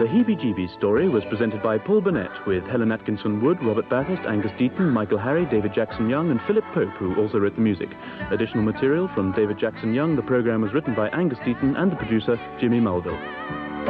Heebie-Jeebies story was presented by Paul Burnett with Helen Atkinson Wood, Robert Bathurst, Angus Deaton, Michael Harry, David Jackson Young and Philip Pope, who also wrote the music. Additional material from David Jackson Young. The program was written by Angus Deaton and the producer, Jimmy Mulville.